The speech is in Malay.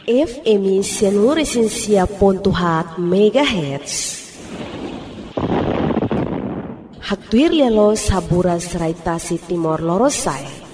FM 100.4 MHz. Hatuir lelo sabura serai tasi Timor Lorosai.